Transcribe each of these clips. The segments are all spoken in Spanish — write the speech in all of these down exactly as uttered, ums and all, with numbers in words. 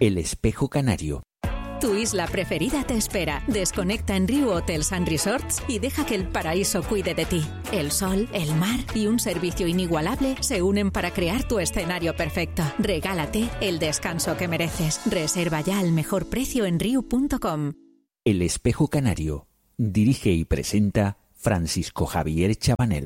El Espejo Canario. Tu isla preferida te espera. Desconecta en Riu Hotels and Resorts y deja que el paraíso cuide de ti. El sol, el mar y un servicio inigualable se unen para crear tu escenario perfecto. Regálate el descanso que mereces. Reserva ya al mejor precio en riu punto com. El Espejo Canario. Dirige y presenta Francisco Javier Chabanel.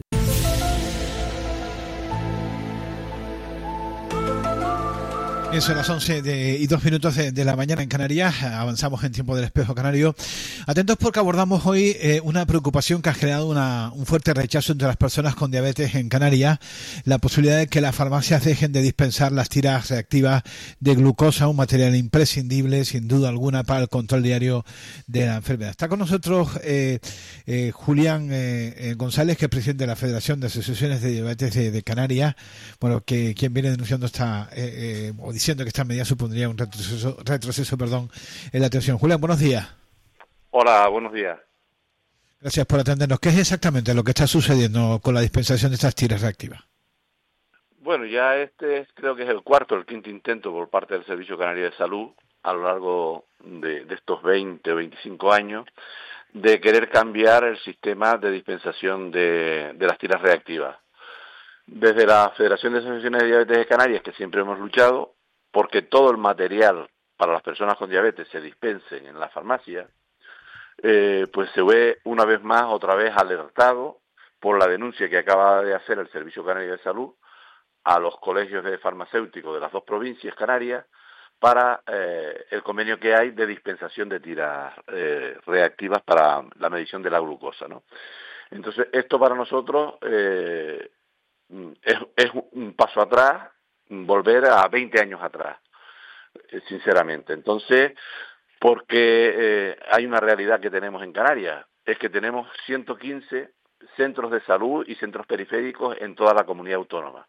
Son las once de, y dos minutos de, de la mañana en Canarias. Avanzamos en tiempo del Espejo Canario. Atentos porque abordamos hoy eh, una preocupación que ha generado una, un fuerte rechazo entre las personas con diabetes en Canarias. La posibilidad de que las farmacias dejen de dispensar las tiras reactivas de glucosa, un material imprescindible, sin duda alguna, para el control diario de la enfermedad. Está con nosotros eh, eh, Julián eh, eh, González, que es presidente de la Federación de Asociaciones de Diabetes de, de Canarias. Bueno, que quien viene denunciando esta eh, eh, o diciendo que esta medida supondría un retroceso, retroceso perdón, en la atención. Julián, buenos días. Hola, buenos días. Gracias por atendernos. ¿Qué es exactamente lo que está sucediendo con la dispensación de estas tiras reactivas? Bueno, ya este es, creo que es el cuarto, el quinto intento por parte del Servicio Canario de Salud a lo largo de, de estos veinte o veinticinco años de querer cambiar el sistema de dispensación de, de las tiras reactivas. Desde la Federación de Asociaciones de Diabetes de Canarias, que siempre hemos luchado porque todo el material para las personas con diabetes se dispensen en la farmacia, eh, pues se ve una vez más, otra vez alertado por la denuncia que acaba de hacer el Servicio Canario de Salud a los colegios de farmacéuticos de las dos provincias canarias para eh, el convenio que hay de dispensación de tiras eh, reactivas para la medición de la glucosa, ¿no? Entonces, esto para nosotros eh, es, es un paso atrás, volver a veinte años atrás, sinceramente. Entonces, porque eh, hay una realidad que tenemos en Canarias, es que tenemos ciento quince centros de salud y centros periféricos en toda la comunidad autónoma.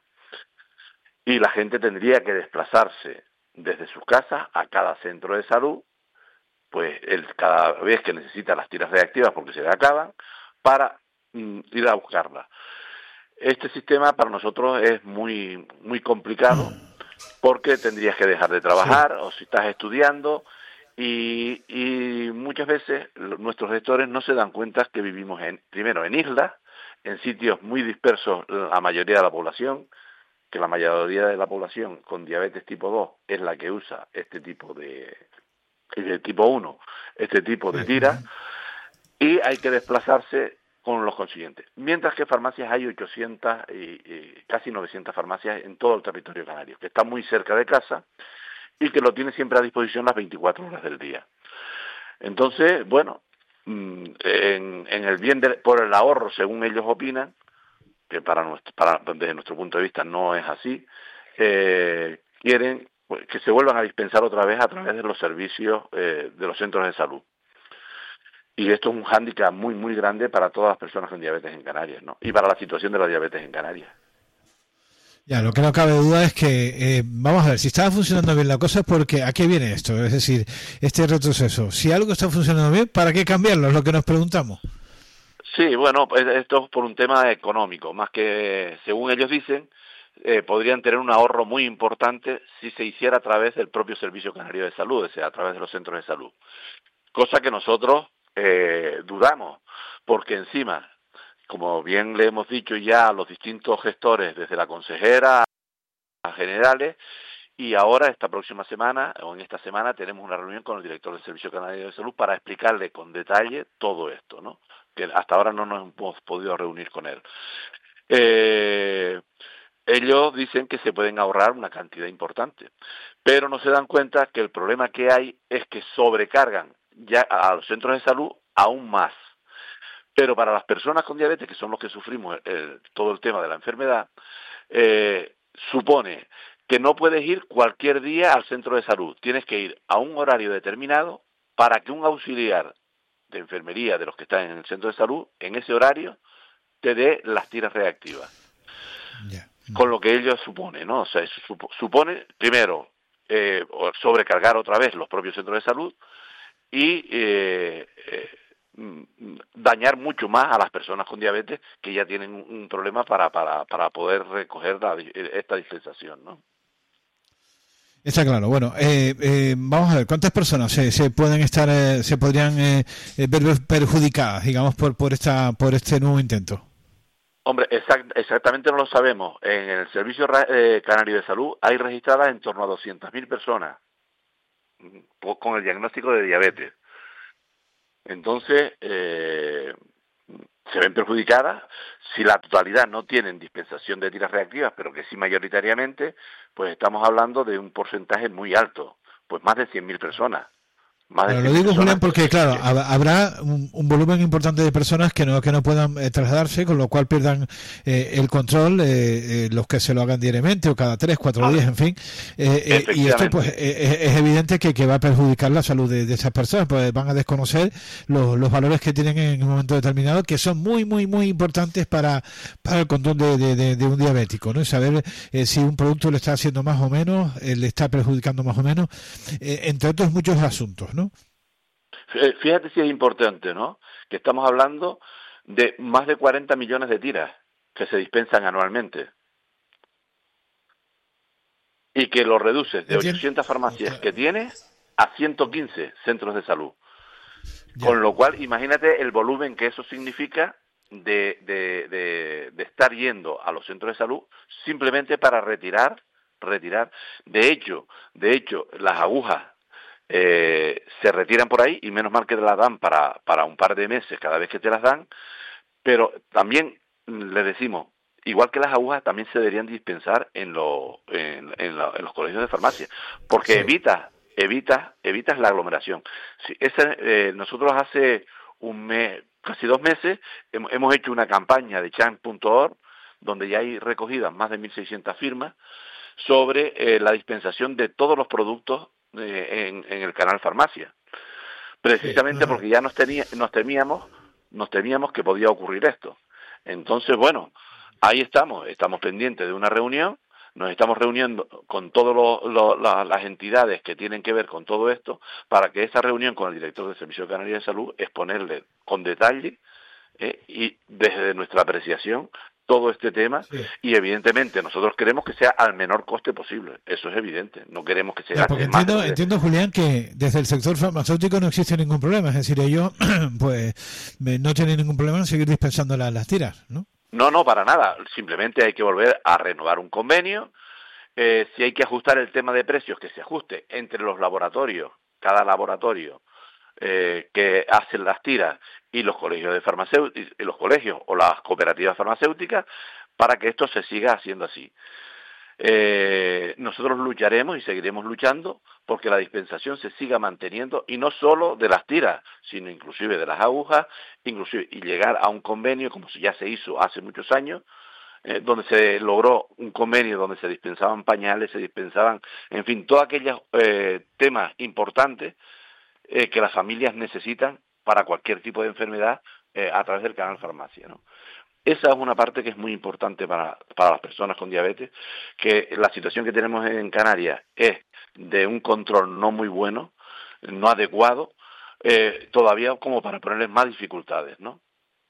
Y la gente tendría que desplazarse desde sus casas a cada centro de salud, pues el, cada vez que necesita las tiras reactivas porque se le acaban, para mm, ir a buscarlas. Este sistema para nosotros es muy muy complicado porque tendrías que dejar de trabajar sí. o si estás estudiando y, y muchas veces nuestros gestores no se dan cuenta que vivimos en primero en islas, en sitios muy dispersos la mayoría de la población, que la mayoría de la población con diabetes tipo dos es la que usa este tipo de, de tipo uno, este tipo de tira, y hay que desplazarse con los consiguientes. Mientras que farmacias hay ochocientas y, y casi novecientas farmacias en todo el territorio canario, que están muy cerca de casa y que lo tienen siempre a disposición las veinticuatro horas del día. Entonces, bueno, en, en el bien de, por el ahorro, según ellos opinan, que para nuestro, para, desde nuestro punto de vista no es así, eh, quieren que se vuelvan a dispensar otra vez a través de los servicios eh, de los centros de salud. Y esto es un hándicap muy, muy grande para todas las personas con diabetes en Canarias, ¿no? Y para la situación de la diabetes en Canarias. Ya, lo que no cabe duda es que, eh, vamos a ver, si estaba funcionando bien la cosa, porque ¿a qué viene esto? Es decir, este retroceso. Si algo está funcionando bien, ¿para qué cambiarlo? Es lo que nos preguntamos. Sí, bueno, esto es por un tema económico, más que, según ellos dicen, eh, podrían tener un ahorro muy importante si se hiciera a través del propio Servicio Canario de Salud, o sea, a través de los centros de salud. Cosa que nosotros eh, dudamos, porque encima, como bien le hemos dicho ya a los distintos gestores, desde la consejera a generales, y ahora esta próxima semana, o en esta semana, tenemos una reunión con el director del Servicio Canario de Salud para explicarle con detalle todo esto, ¿no? Que hasta ahora no nos hemos podido reunir con él. Eh, ellos dicen que se pueden ahorrar una cantidad importante, pero no se dan cuenta que el problema que hay es que sobrecargan ya a los centros de salud aún más. Pero para las personas con diabetes, que son los que sufrimos el, todo el tema de la enfermedad, eh, supone que no puedes ir cualquier día al centro de salud. Tienes que ir a un horario determinado para que un auxiliar de enfermería de los que están en el centro de salud, en ese horario, te dé las tiras reactivas. Yeah. Con lo que ello supone, ¿no? O sea, eso supone, primero, eh, sobrecargar otra vez los propios centros de salud y eh, eh, dañar mucho más a las personas con diabetes que ya tienen un problema para para para poder recoger la, esta dispensación, ¿no? Está claro. Bueno, eh, eh, vamos a ver, ¿cuántas personas se, se pueden estar, eh, se podrían eh, ver perjudicadas, digamos, por por esta por este nuevo intento? Hombre, exact, exactamente no lo sabemos. En el Servicio eh, Canario de Salud hay registradas en torno a doscientas mil personas con el diagnóstico de diabetes. Entonces, eh, se ven perjudicadas. Si la totalidad no tienen dispensación de tiras reactivas, pero que sí mayoritariamente, pues estamos hablando de un porcentaje muy alto, pues más de cien mil personas. Más Bueno, lo digo, Julián, porque claro, que... habrá un, un volumen importante de personas que no que no puedan eh, trasladarse, con lo cual pierdan eh, el control, eh, eh, los que se lo hagan diariamente o cada tres, cuatro ah, días, en fin. Eh, eh, y esto, pues, eh, es evidente que, que va a perjudicar la salud de, de esas personas, pues van a desconocer los, los valores que tienen en un momento determinado, que son muy, muy, muy importantes para, para el control de, de, de, de un diabético, ¿no? Y saber eh, si un producto le está haciendo más o menos, eh, le está perjudicando más o menos, eh, entre otros muchos asuntos, ¿no? Fíjate si es importante, ¿no? Que estamos hablando de más de cuarenta millones de tiras que se dispensan anualmente y que lo reduces de ochocientas farmacias que tiene a ciento quince centros de salud. Con lo cual, imagínate el volumen que eso significa de, de, de, de estar yendo a los centros de salud simplemente para retirar, retirar. De hecho, de hecho, las agujas Eh, se retiran por ahí y menos mal que te las dan para, para un par de meses cada vez que te las dan, pero también le decimos, igual que las agujas, también se deberían dispensar en, lo, en, en, la, en los colegios de farmacia, porque sí. evitas, evitas, evitas la aglomeración. Sí, ese, eh, nosotros hace un mes, casi dos meses, hemos, hemos hecho una campaña de chan punto org, donde ya hay recogidas más de mil seiscientas firmas, sobre eh, la dispensación de todos los productos En, en el canal farmacia, precisamente sí, porque ya nos, tenía, nos temíamos nos temíamos que podía ocurrir esto. Entonces, bueno, ahí estamos, estamos pendientes de una reunión, nos estamos reuniendo con todas las entidades que tienen que ver con todo esto, para que esa reunión con el director del Servicio Canario de Salud exponerle con detalle eh, y desde nuestra apreciación todo este tema, sí. Y evidentemente nosotros queremos que sea al menor coste posible, eso es evidente, no queremos que sea... Ya, porque entiendo, de... entiendo, Julián, que desde el sector farmacéutico no existe ningún problema, es decir, ellos pues no tienen ningún problema en seguir dispensando las, las tiras, ¿no? No, no, para nada, simplemente hay que volver a renovar un convenio, eh, si hay que ajustar el tema de precios, que se ajuste entre los laboratorios, cada laboratorio eh, que hacen las tiras, y los colegios de farmacéuticos, y los colegios o las cooperativas farmacéuticas, para que esto se siga haciendo así. Eh, nosotros lucharemos y seguiremos luchando porque la dispensación se siga manteniendo, y no solo de las tiras, sino inclusive de las agujas, inclusive y llegar a un convenio como ya se hizo hace muchos años, eh, donde se logró un convenio donde se dispensaban pañales, se dispensaban, en fin, todos aquellos eh, temas importantes eh, que las familias necesitan para cualquier tipo de enfermedad eh, a través del canal farmacia, ¿no? Esa es una parte que es muy importante para, para las personas con diabetes, que la situación que tenemos en Canarias es de un control no muy bueno, no adecuado, eh, todavía como para ponerles más dificultades, ¿no?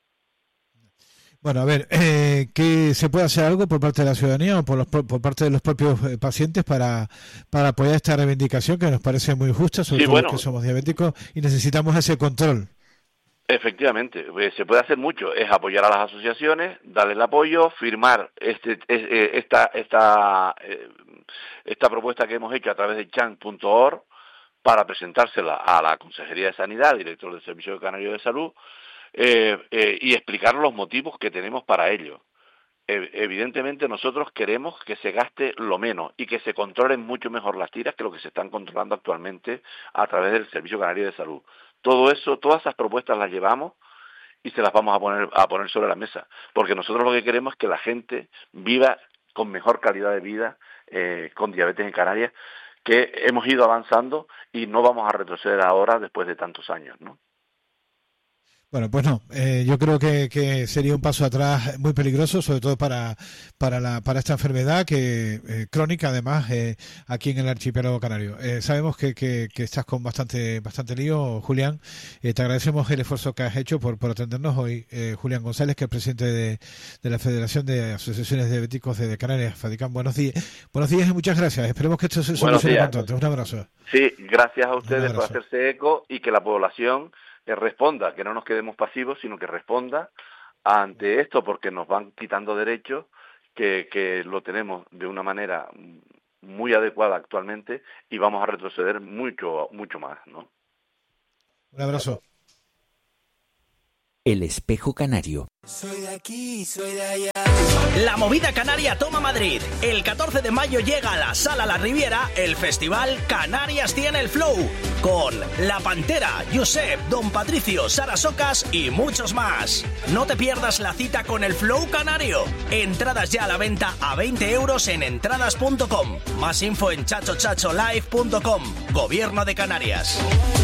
Bueno, a ver, eh, ¿qué se puede hacer algo por parte de la ciudadanía o por, los, por parte de los propios pacientes para, para apoyar esta reivindicación que nos parece muy justa, sobre sí, todo bueno, los que somos diabéticos y necesitamos ese control? Efectivamente, pues se puede hacer mucho, es apoyar a las asociaciones, darle el apoyo, firmar este, esta, esta, esta propuesta que hemos hecho a través de chan punto org para presentársela a la Consejería de Sanidad, al director del Servicio Canario de Salud, eh, eh, y explicar los motivos que tenemos para ello. Eh, evidentemente nosotros queremos que se gaste lo menos y que se controlen mucho mejor las tiras que lo que se están controlando actualmente a través del Servicio Canario de Salud. Todo eso, todas esas propuestas las llevamos y se las vamos a poner a poner sobre la mesa, porque nosotros lo que queremos es que la gente viva con mejor calidad de vida eh, con diabetes en Canarias, que hemos ido avanzando y no vamos a retroceder ahora después de tantos años, ¿no? Bueno, pues no, eh, yo creo que, que sería un paso atrás muy peligroso, sobre todo para para la para esta enfermedad que eh, crónica, además, eh, aquí en el archipiélago canario. Eh, sabemos que, que, que estás con bastante bastante lío, Julián. Eh, te agradecemos el esfuerzo que has hecho por, por atendernos hoy, eh, Julián González, que es presidente de, de la Federación de Asociaciones de Diabéticos de Canarias, FADICAN. Buenos días, buenos días y muchas gracias. Esperemos que esto se solucione cuanto antes. Un abrazo. Sí, gracias a ustedes por hacerse eco y que la población que responda, que no nos quedemos pasivos, sino que responda ante esto, porque nos van quitando derechos que, que lo tenemos de una manera muy adecuada actualmente y vamos a retroceder mucho, mucho más, ¿no? Un abrazo. El Espejo Canario. Soy de aquí, soy de allá. La movida canaria toma Madrid. El catorce de mayo llega a la Sala La Riviera el festival Canarias tiene el Flow, con La Pantera, Josep, Don Patricio, Sara Socas y muchos más. No te pierdas la cita con el Flow Canario. Entradas ya a la venta a veinte euros en entradas punto com. Más info en chacho chacho live punto com. Gobierno de Canarias.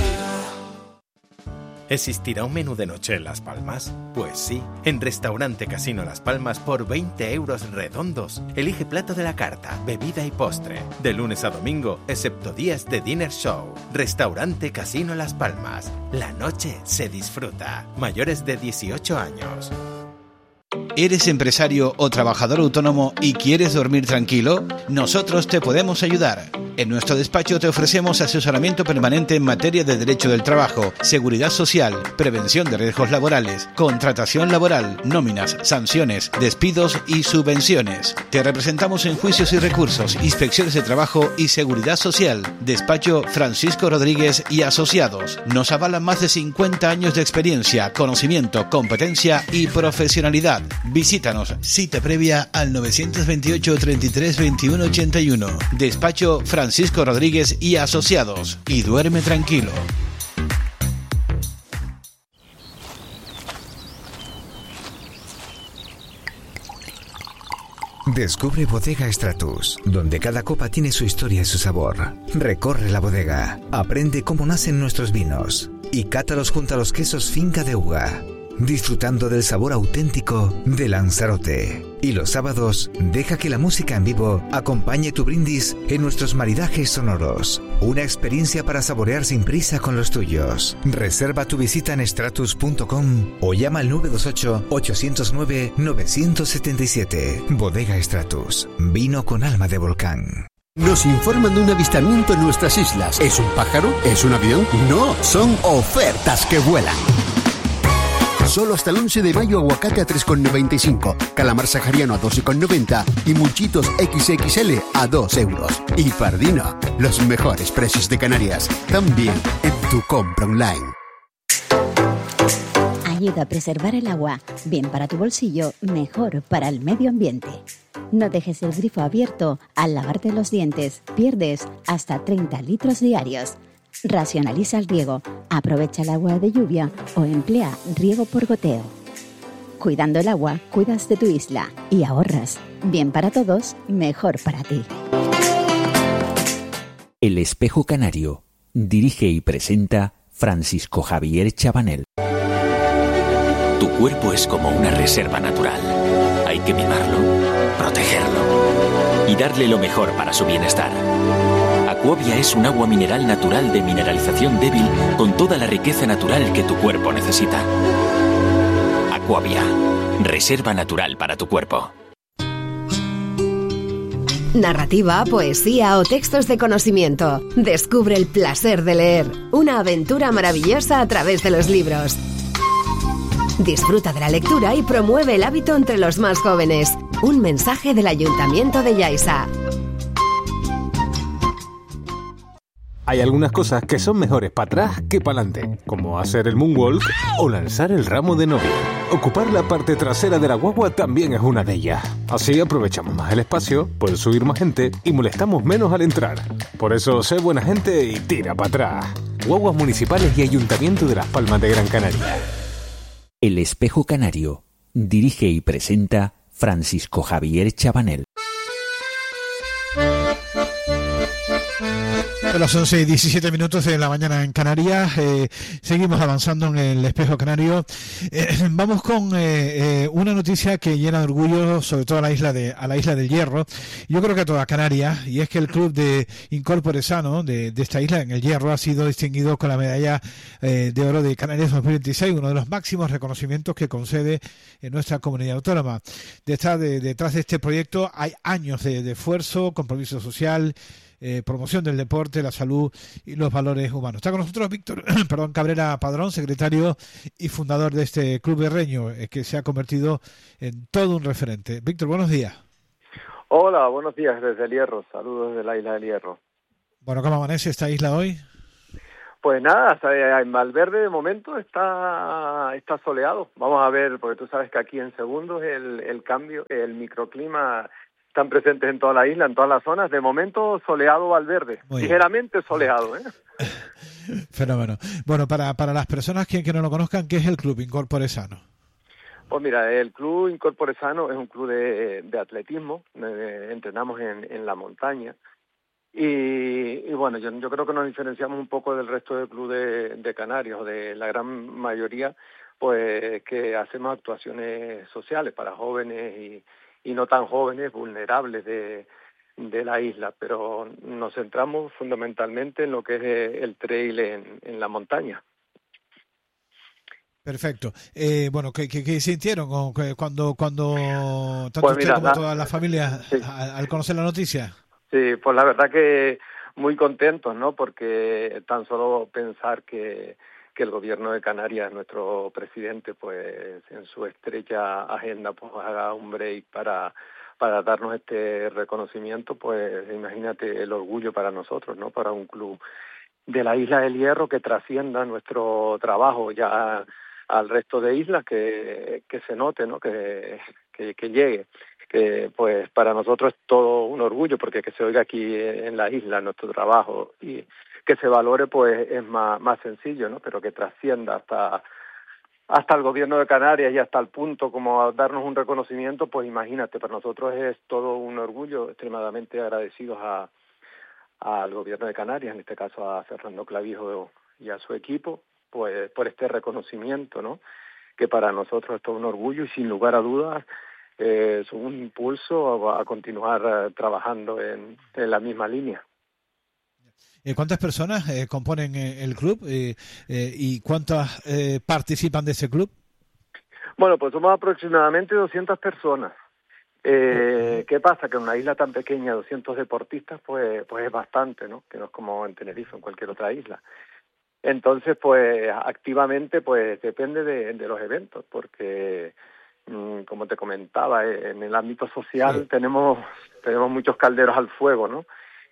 ¿Existirá un menú de noche en Las Palmas? Pues sí, en Restaurante Casino Las Palmas por veinte euros redondos. Elige plato de la carta, bebida y postre. De lunes a domingo, excepto días de dinner show. Restaurante Casino Las Palmas. La noche se disfruta. Mayores de dieciocho años. ¿Eres empresario o trabajador autónomo y quieres dormir tranquilo? Nosotros te podemos ayudar. En nuestro despacho te ofrecemos asesoramiento permanente en materia de derecho del trabajo, seguridad social, prevención de riesgos laborales, contratación laboral, nóminas, sanciones, despidos y subvenciones. Te representamos en juicios y recursos, inspecciones de trabajo y seguridad social. Despacho Francisco Rodríguez y Asociados. Nos avalan más de cincuenta años de experiencia, conocimiento, competencia y profesionalidad. Visítanos, cita previa al nueve dos ocho, treinta y tres, veintiuno ochenta y uno. Despacho Francisco Rodríguez y Asociados. Y duerme tranquilo. Descubre Bodega Stratus, donde cada copa tiene su historia y su sabor. Recorre la bodega, aprende cómo nacen nuestros vinos y cátalos junto a los quesos Finca de Uga, disfrutando del sabor auténtico de Lanzarote. Y los sábados, deja que la música en vivo acompañe tu brindis en nuestros maridajes sonoros. Una experiencia para saborear sin prisa con los tuyos. Reserva tu visita en stratus punto com o llama al nueve dos ocho, ocho cero nueve, nueve siete siete. Bodega Stratus, vino con alma de volcán. Nos informan de un avistamiento en nuestras islas. ¿Es un pájaro? ¿Es un avión? No, son ofertas que vuelan. Solo hasta el once de mayo aguacate a tres con noventa y cinco, calamar sahariano a doce con noventa y mulchitos equis equis ele a dos euros. Y Fardino, los mejores precios de Canarias, también en tu compra online. Ayuda a preservar el agua, bien para tu bolsillo, mejor para el medio ambiente. No dejes el grifo abierto al lavarte los dientes, pierdes hasta treinta litros diarios. Racionaliza el riego, aprovecha el agua de lluvia o emplea riego por goteo. Cuidando el agua, cuidas de tu isla y ahorras. Bien para todos, mejor para ti. El Espejo Canario. Dirige y presenta Francisco Javier Chabanel. Tu cuerpo es como una reserva natural. Hay que mimarlo, protegerlo y darle lo mejor para su bienestar. Aquavia es un agua mineral natural de mineralización débil con toda la riqueza natural que tu cuerpo necesita. Aquavia, reserva natural para tu cuerpo. Narrativa, poesía o textos de conocimiento. Descubre el placer de leer. Una aventura maravillosa a través de los libros. Disfruta de la lectura y promueve el hábito entre los más jóvenes. Un mensaje del Ayuntamiento de Yaiza. Hay algunas cosas que son mejores para atrás que para adelante, como hacer el moonwalk o lanzar el ramo de novia. Ocupar la parte trasera de la guagua también es una de ellas. Así aprovechamos más el espacio, puede subir más gente y molestamos menos al entrar. Por eso, sé buena gente y tira para atrás. Guaguas municipales y Ayuntamiento de Las Palmas de Gran Canaria. El Espejo Canario. Dirige y presenta Francisco Javier Chabanel. Son las once y diecisiete minutos de la mañana en Canarias. Eh, seguimos avanzando en el espejo canario. Eh, vamos con eh, eh, una noticia que llena de orgullo, sobre todo a la isla de a la isla del Hierro. Yo creo que a toda Canarias, y es que el club de Incorpore Sano de, de esta isla, en el Hierro, ha sido distinguido con la medalla eh, de oro de Canarias dos mil veintiséis, uno de los máximos reconocimientos que concede en nuestra comunidad autónoma. Detrás de, detrás de este proyecto hay años de, de esfuerzo, compromiso social, Eh, promoción del deporte, la salud y los valores humanos. Está con nosotros Víctor perdón, Cabrera Padrón, secretario y fundador de este club berreño, eh, que se ha convertido en todo un referente. Víctor, buenos días. Hola, buenos días desde el Hierro. Saludos desde la isla del Hierro. Bueno, ¿cómo amanece esta isla hoy? Pues nada, en Valverde de momento está está soleado. Vamos a ver, porque tú sabes que aquí en segundos el, el cambio, el microclima están presentes en toda la isla, en todas las zonas. De momento, soleado Valverde. Muy ligeramente bien. Soleado, ¿eh? Fenómeno. Bueno, para, para las personas que, que no lo conozcan, ¿qué es el Club Incorpore Sano? Pues mira, el Club Incorpore Sano es un club de, de atletismo. Eh, entrenamos en, en la montaña. Y, y bueno, yo, yo creo que nos diferenciamos un poco del resto del club de, de Canarios, de la gran mayoría, pues que hacemos actuaciones sociales para jóvenes y y no tan jóvenes, vulnerables de, de la isla, pero nos centramos fundamentalmente en lo que es el trail en, en la montaña. Perfecto. Eh, bueno, ¿qué, qué, qué sintieron cuando, cuando tanto pues usted mira, como la, toda la familia sí. al, al conocer la noticia? Sí, pues la verdad que muy contentos, ¿no? Porque tan solo pensar que que el gobierno de Canarias, nuestro presidente, pues en su estrecha agenda, pues haga un break para para darnos este reconocimiento, pues imagínate el orgullo para nosotros, ¿no? Para un club de la isla del Hierro que trascienda nuestro trabajo ya al resto de islas, que que se note, ¿no? Que que, que llegue. Que pues para nosotros es todo un orgullo, porque que se oiga aquí en la isla nuestro trabajo y que se valore, pues es más más sencillo, ¿no? Pero que trascienda hasta hasta el gobierno de Canarias y hasta el punto como darnos un reconocimiento, pues imagínate, para nosotros es todo un orgullo, extremadamente agradecidos a al gobierno de Canarias, en este caso a Fernando Clavijo y a su equipo, pues por este reconocimiento, ¿no? Que para nosotros es todo un orgullo y sin lugar a dudas eh, es un impulso a, a continuar uh, trabajando en, en la misma línea. ¿Cuántas personas eh, componen eh, el club eh, eh, y cuántas eh, participan de ese club? Bueno, pues somos aproximadamente doscientas personas. Eh, ¿Qué pasa? Que en una isla tan pequeña, doscientos deportistas, pues pues es bastante, ¿no? Que no es como en Tenerife o en cualquier otra isla. Entonces, pues activamente, pues depende de, de los eventos, porque mmm, como te comentaba, en el ámbito social sí. tenemos tenemos muchos calderos al fuego, ¿no?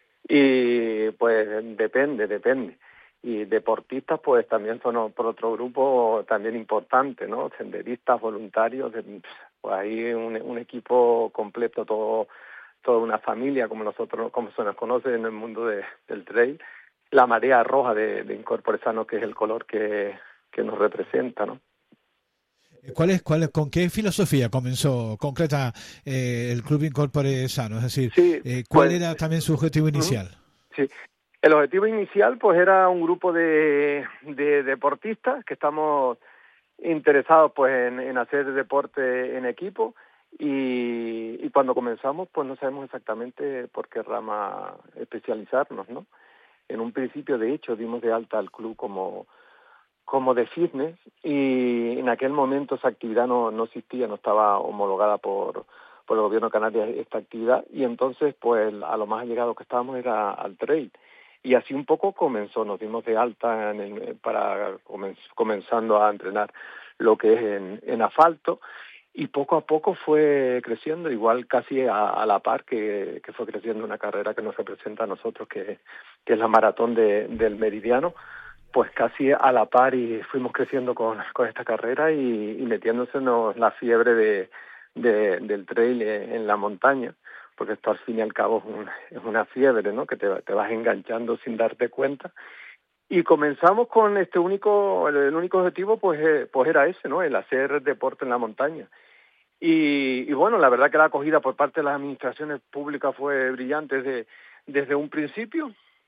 Y pues depende, depende. Y deportistas pues también son por otro grupo también importante, ¿no? Senderistas, voluntarios, pues ahí un, un equipo completo, todo toda una familia como nosotros, como se nos conoce en el mundo de, del trail, la marea roja de, de Incorpore Sano, que es el color que, que nos representa, ¿no? ¿Cuál es, cuál es, ¿Con qué filosofía comenzó concreta eh, el Club Incorpore Sano? Es decir, sí, eh, ¿cuál pues, era también su objetivo inicial? Sí, el objetivo inicial pues era un grupo de, de deportistas que estamos interesados pues en, en hacer deporte en equipo y, y cuando comenzamos pues no sabemos exactamente por qué rama especializarnos, ¿no? En un principio, de hecho, dimos de alta al club como como de fitness y en aquel momento esa actividad no, no existía, no estaba homologada por, por el gobierno de Canarias esta actividad y entonces pues a lo más allegado que estábamos era al trail y así un poco comenzó, nos dimos de alta en el, para comenz, comenzando a entrenar lo que es en, en asfalto y poco a poco fue creciendo, igual casi a, a la par que, que fue creciendo una carrera que nos representa a nosotros, que, que es la maratón de, del Meridiano, pues casi a la par y fuimos creciendo con, con esta carrera y, y metiéndosenos la fiebre de, de, del trail en la montaña, porque esto al fin y al cabo es, un, es una fiebre, ¿no? Que te, te vas enganchando sin darte cuenta. Y comenzamos con este único, el, el único objetivo pues, eh, pues era ese, ¿no? El hacer deporte en la montaña. Y, y bueno, la verdad que la acogida por parte de las administraciones públicas fue brillante desde, desde un principio.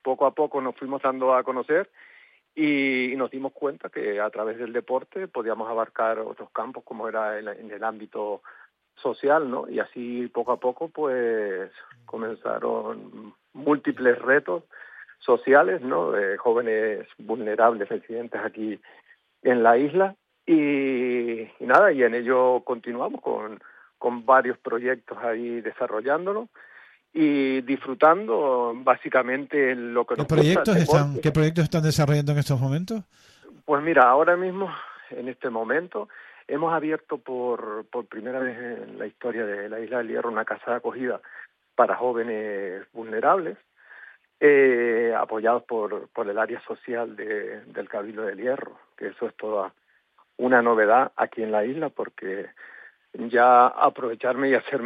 poco a poco nos fuimos dando a conocer y, y nos dimos cuenta que a través del deporte podíamos abarcar otros campos como era en, en el ámbito social, ¿no? Y así poco a poco pues comenzaron múltiples retos sociales, ¿no? De jóvenes vulnerables residentes aquí en la isla y, y nada, y en ello continuamos con, con varios proyectos ahí desarrollándolo y disfrutando básicamente lo que nos ¿Qué proyectos gusta, están, ¿Qué proyectos están desarrollando en estos momentos? Pues mira, ahora mismo, en este momento, hemos abierto por, por primera vez en la historia de la Isla del Hierro una casa de acogida para jóvenes vulnerables, eh, apoyados por, por el área social de, del Cabildo del Hierro, que eso es toda una novedad aquí en la isla, porque ya aprovecharme y hacerme